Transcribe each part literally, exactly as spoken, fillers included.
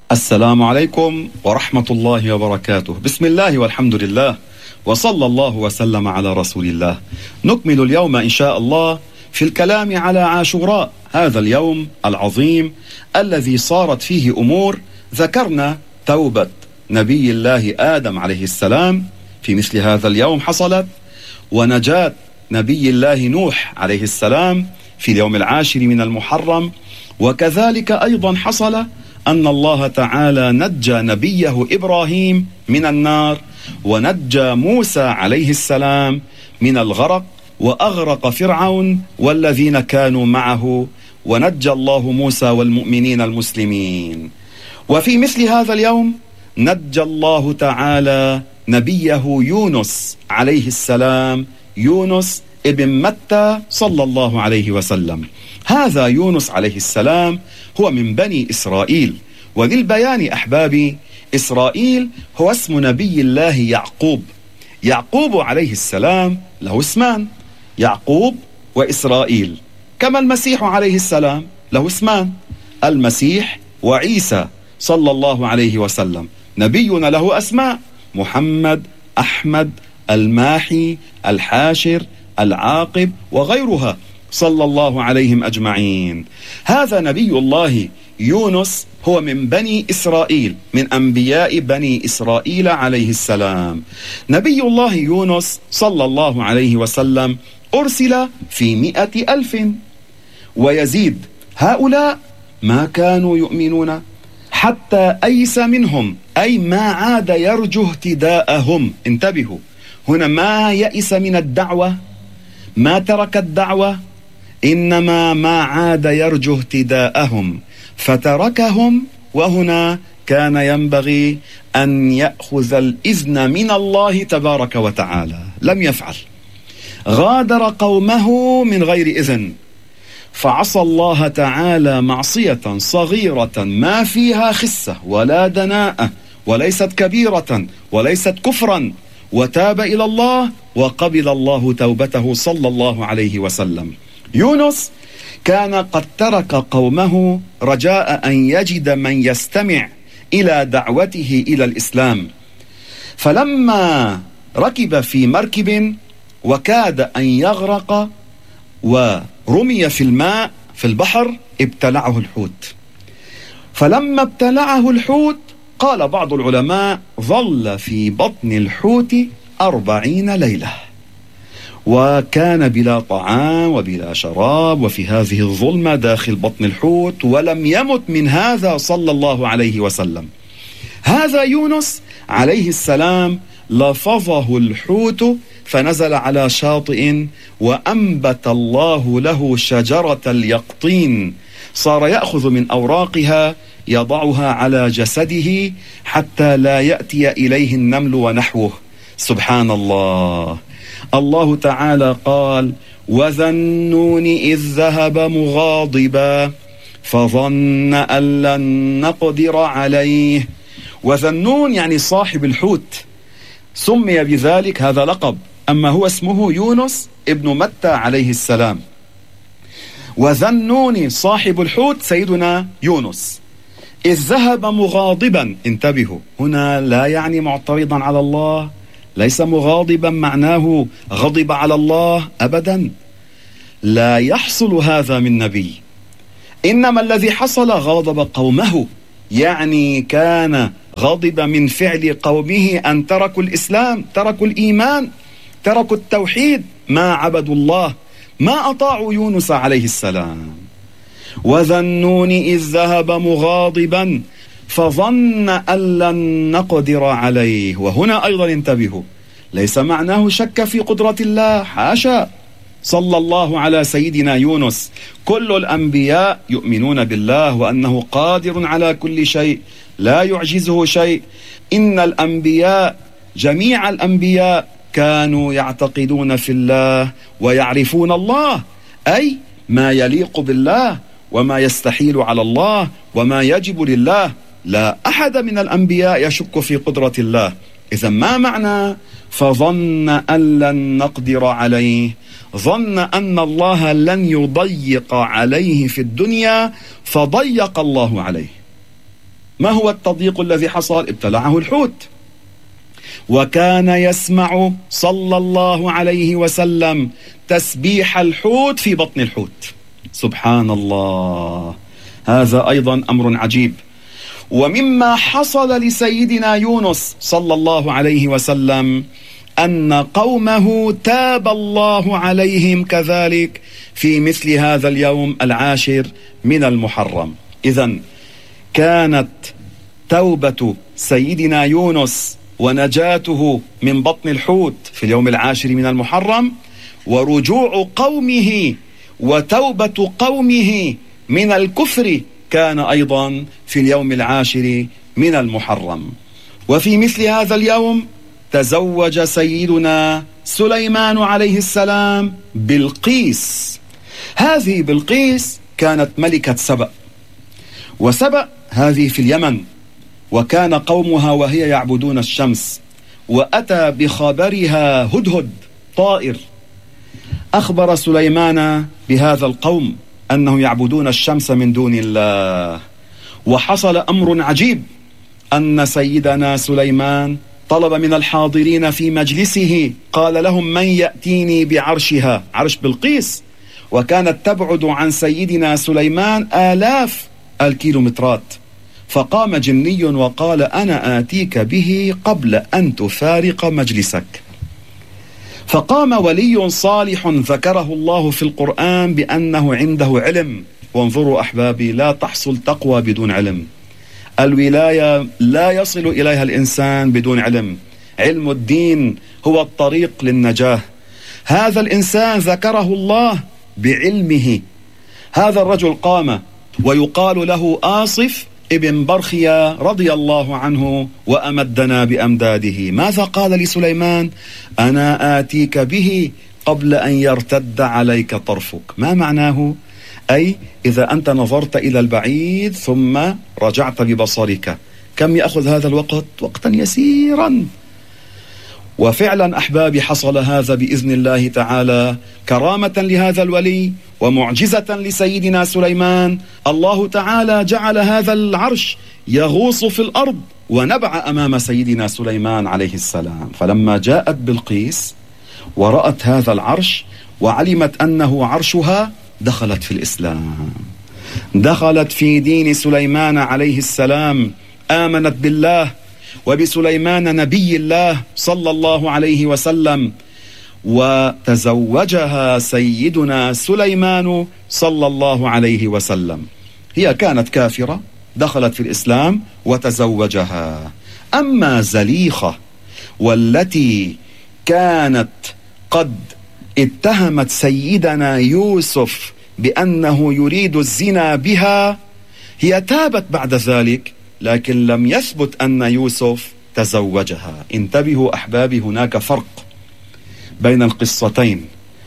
السلام عليكم ورحمة الله وبركاته. بسم الله والحمد لله وصلى الله وسلم على رسول الله. نكمل اليوم إن شاء الله في الكلام على عاشوراء، هذا اليوم العظيم الذي صارت فيه أمور. ذكرنا توبة نبي الله آدم عليه السلام في مثل هذا اليوم حصلت، ونجاة نبي الله نوح عليه السلام في اليوم العاشر من المحرم، وكذلك أيضا حصل أن الله تعالى نجى نبيه إبراهيم من النار، ونجى موسى عليه السلام من الغرق، وأغرق فرعون والذين كانوا معه، ونجى الله موسى والمؤمنين المسلمين. وفي مثل هذا اليوم نجى الله تعالى نبيه يونس عليه السلام، يونس ابن متى صلى الله عليه وسلم. هذا يونس عليه السلام هو من بني إسرائيل، وللبيان أحبابي إسرائيل هو اسم نبي الله يعقوب. يعقوب عليه السلام له اسمان، يعقوب وإسرائيل، كما المسيح عليه السلام له اسمان، المسيح وعيسى صلى الله عليه وسلم. نبينا له أسماء: محمد، أحمد، الماحي، الحاشر، العاقب، وغيرها صلى الله عليهم أجمعين. هذا نبي الله يونس هو من بني إسرائيل، من أنبياء بني إسرائيل عليه السلام. نبي الله يونس صلى الله عليه وسلم أرسل في مئة ألف ويزيد. هؤلاء ما كانوا يؤمنون حتى أيس منهم، أي ما عاد يرجو اهتداءهم. انتبهوا هنا، ما يئس من الدعوة، ما ترك الدعوة، إنما ما عاد يرجو اهتداءهم فتركهم. وهنا كان ينبغي أن يأخذ الإذن من الله تبارك وتعالى، لم يفعل، غادر قومه من غير إذن، فعصى الله تعالى معصية صغيرة ما فيها خسة ولا دناءة، وليست كبيرة وليست كفرا، وتاب إلى الله وقبل الله توبته صلى الله عليه وسلم. يونس كان قد ترك قومه رجاء أن يجد من يستمع إلى دعوته إلى الإسلام، فلما ركب في مركب وكاد أن يغرق ورمي في الماء في البحر، ابتلعه الحوت. فلما ابتلعه الحوت قال بعض العلماء ظل في بطن الحوت أربعين ليلة، وكان بلا طعام وبلا شراب، وفي هذه الظلمة داخل بطن الحوت، ولم يمت من هذا صلى الله عليه وسلم. هذا يونس عليه السلام لفظه الحوت فنزل على شاطئ، وأنبت الله له شجرة اليقطين، صار يأخذ من أوراقها يضعها على جسده حتى لا يأتي إليه النمل ونحوه. سبحان الله. الله تعالى قال: وذا النون إذ ذهب مغاضبا فظن أن لن نقدر عليه. وذا النون يعني صاحب الحوت، سمي بذلك، هذا لقب، أما هو اسمه يونس ابن متى عليه السلام. وذا النون صاحب الحوت سيدنا يونس إذ ذهب مغاضبا. انتبهوا هنا، لا يعني معترضا على الله، ليس مغاضبا معناه غضب على الله أبدا، لا يحصل هذا من نبي. إنما الذي حصل غضب قومه، يعني كان غضب من فعل قومه أن تركوا الإسلام، تركوا الإيمان، تركوا التوحيد، ما عبدوا الله، ما أطاعوا يونس عليه السلام. وذا النون إذ ذهب مغاضبا فظن أن لن نقدر عليه. وهنا أيضا انتبهوا، ليس معناه شك في قدرة الله، حاشا، صلى الله على سيدنا يونس. كل الأنبياء يؤمنون بالله وأنه قادر على كل شيء، لا يعجزه شيء. إن الأنبياء، جميع الأنبياء كانوا يعتقدون في الله ويعرفون الله، أي ما يليق بالله وما يستحيل على الله وما يجب لله. لا أحد من الأنبياء يشك في قدرة الله. إذا ما معنى فظن أن لن نقدر عليه؟ ظن أن الله لن يضيق عليه في الدنيا فضيق الله عليه. ما هو التضييق الذي حصل؟ ابتلعه الحوت، وكان يسمع صلى الله عليه وسلم تسبيح الحوت في بطن الحوت. سبحان الله، هذا أيضا أمر عجيب. ومما حصل لسيدنا يونس صلى الله عليه وسلم أن قومه تاب الله عليهم كذلك في مثل هذا اليوم العاشر من المحرم. إذن كانت توبة سيدنا يونس ونجاته من بطن الحوت في اليوم العاشر من المحرم، ورجوع قومه وتوبة قومه من الكفر كان أيضا في اليوم العاشر من المحرم. وفي مثل هذا اليوم تزوج سيدنا سليمان عليه السلام بلقيس. هذه بلقيس كانت ملكة سبأ، وسبأ هذه في اليمن، وكان قومها وهي يعبدون الشمس، وأتى بخبرها هدهد طائر أخبر سليمان بهذا القوم أنهم يعبدون الشمس من دون الله. وحصل أمر عجيب، أن سيدنا سليمان طلب من الحاضرين في مجلسه، قال لهم: من يأتيني بعرشها، عرش بلقيس، وكانت تبعد عن سيدنا سليمان آلاف الكيلومترات. فقام جني وقال: أنا آتيك به قبل أن تفارق مجلسك. فقام ولي صالح ذكره الله في القرآن بأنه عنده علم. وانظروا أحبابي، لا تحصل تقوى بدون علم. الولاية لا يصل إليها الإنسان بدون علم. علم الدين هو الطريق للنجاة. هذا الإنسان ذكره الله بعلمه. هذا الرجل قام، ويقال له آصف ابن برخيا رضي الله عنه، وأمدنا بأمداده. ماذا قال لسليمان؟ أنا آتيك به قبل أن يرتد عليك طرفك. ما معناه؟ أي إذا أنت نظرت إلى البعيد ثم رجعت ببصرك، كم يأخذ هذا الوقت؟ وقتا يسيرا. وفعلا أحبابي حصل هذا بإذن الله تعالى، كرامة لهذا الولي ومعجزة لسيدنا سليمان. الله تعالى جعل هذا العرش يغوص في الأرض ونبع أمام سيدنا سليمان عليه السلام. فلما جاءت بلقيس ورأت هذا العرش وعلمت أنه عرشها، دخلت في الإسلام، دخلت في دين سليمان عليه السلام، آمنت بالله وبسليمان نبي الله صلى الله عليه وسلم، وتزوجها سيدنا سليمان صلى الله عليه وسلم. هي كانت كافرة، دخلت في الإسلام وتزوجها. أما زليخة والتي كانت قد اتهمت سيدنا يوسف بأنه يريد الزنا بها، هي تابت بعد ذلك، لكن لم يثبت أن يوسف تزوجها. انتبهوا أحبابي، هناك فرق بين القصتين.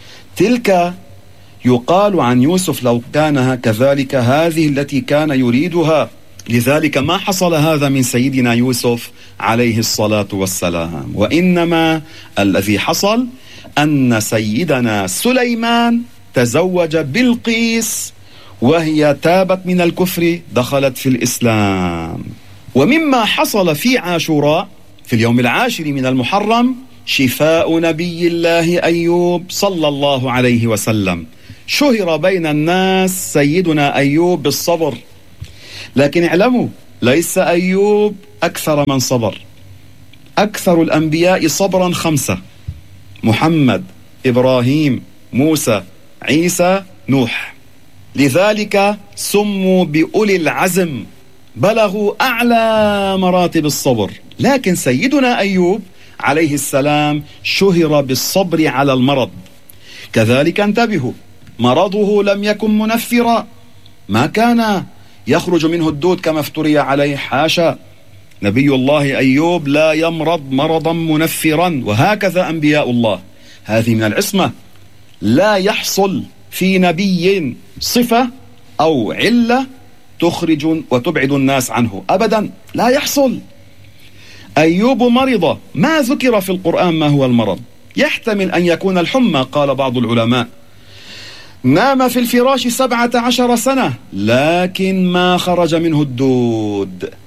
تلك يقال عن يوسف لو كان كذلك، هذه التي كان يريدها. لذلك ما حصل هذا من سيدنا يوسف عليه الصلاة والسلام، وإنما الذي حصل أن سيدنا سليمان تزوج بلقيس، وهي تابت من الكفر، دخلت في الإسلام. ومما حصل في عاشوراء في اليوم العاشر من المحرم شفاء نبي الله أيوب صلى الله عليه وسلم. شهر بين الناس سيدنا أيوب بالصبر، لكن اعلموا ليس أيوب أكثر من صبر. أكثر الأنبياء صبرا خمسة: محمد، إبراهيم، موسى، عيسى، نوح. لذلك سموا بأولي العزم، بلغوا أعلى مراتب الصبر. لكن سيدنا أيوب عليه السلام شهر بالصبر على المرض. كذلك انتبهوا، مرضه لم يكن منفرا، ما كان يخرج منه الدود كما افتري عليه، حاشا. نبي الله أيوب لا يمرض مرضا منفرا، وهكذا أنبياء الله. هذه من العصمة. لا يحصل في نبي صفة أو علة تخرج وتبعد الناس عنه أبدا، لا يحصل. أيوب مرض، ما ذكر في القرآن ما هو المرض. يحتمل أن يكون الحمى، قال بعض العلماء. نام في الفراش سبعة عشر سنة، لكن ما خرج منه الدود.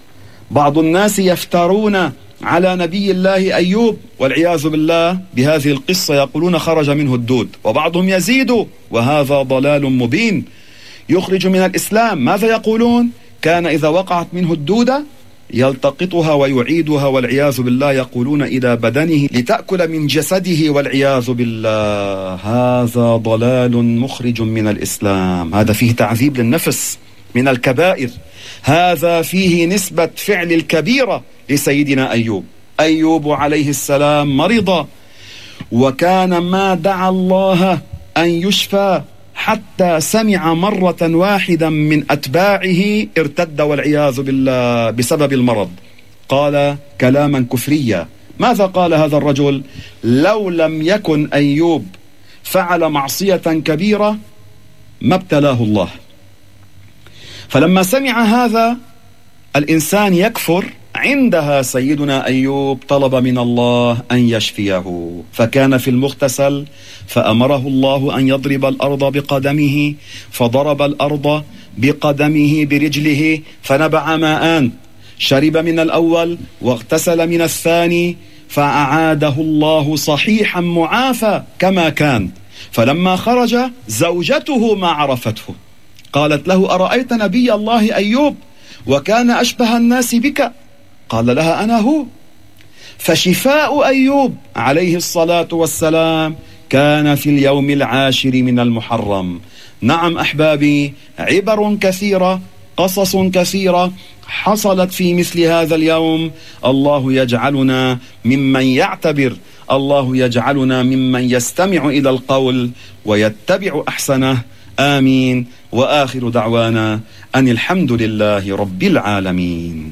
بعض الناس يفترون على نبي الله أيوب والعياذ بالله بهذه القصة، يقولون خرج منه الدود، وبعضهم يزيد وهذا ضلال مبين يخرج من الإسلام. ماذا يقولون؟ كان إذا وقعت منه الدودة يلتقطها ويعيدها والعياذ بالله، يقولون إلى بدنه لتأكل من جسده والعياذ بالله. هذا ضلال مخرج من الإسلام، هذا فيه تعذيب للنفس من الكبائر، هذا فيه نسبة فعل الكبيرة لسيدنا أيوب. أيوب عليه السلام مرض وكان ما دعا الله أن يشفى حتى سمع مرة واحدة من أتباعه ارتد والعياذ بالله بسبب المرض، قال كلاما كفريا. ماذا قال هذا الرجل؟ لو لم يكن أيوب فعل معصية كبيرة ما ابتلاه الله. فلما سمع هذا الإنسان يكفر، عندها سيدنا أيوب طلب من الله أن يشفيه، فكان في المغتسل فأمره الله أن يضرب الأرض بقدمه، فضرب الأرض بقدمه برجله فنبع ماء، شرب من الأول واغتسل من الثاني فأعاده الله صحيحا معافى كما كان. فلما خرج زوجته ما عرفته، قالت له أرأيت نبي الله أيوب وكان أشبه الناس بك؟ قال لها أنا هو. فشفاء أيوب عليه الصلاة والسلام كان في اليوم العاشر من المحرم. نعم أحبابي، عبر كثيرة، قصص كثيرة حصلت في مثل هذا اليوم. الله يجعلنا ممن يعتبر، الله يجعلنا ممن يستمع إلى القول ويتبع أحسنه. آمين. وآخر دعوانا أن الحمد لله رب العالمين.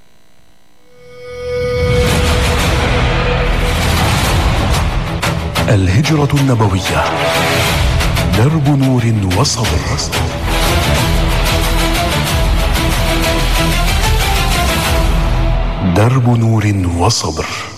الهجرة النبوية، درب نور وصبر. درب نور وصبر.